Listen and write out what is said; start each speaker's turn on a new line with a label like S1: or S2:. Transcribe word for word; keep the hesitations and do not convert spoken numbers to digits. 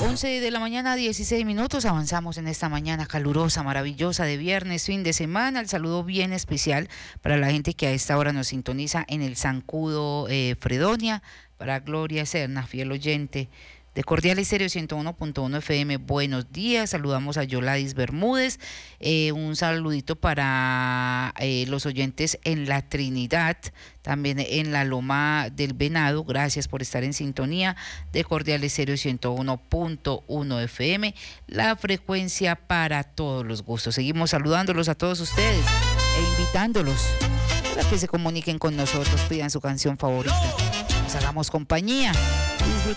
S1: once de la mañana, dieciséis minutos, avanzamos en esta mañana calurosa, maravillosa de viernes, fin de semana. El saludo bien especial para la gente que a esta hora nos sintoniza en el Zancudo eh, Fredonia, para Gloria Serna, fiel oyente de Cordial Estéreo ciento uno punto uno F M. Buenos días, saludamos a Yoladis Bermúdez, eh, un saludito para eh, los oyentes en la Trinidad, también en la Loma del Venado. Gracias por estar en sintonía de Cordial Estéreo ciento uno punto uno F M, la frecuencia para todos los gustos. Seguimos saludándolos a todos ustedes e invitándolos para que se comuniquen con nosotros, pidan su canción favorita, nos hagamos compañía.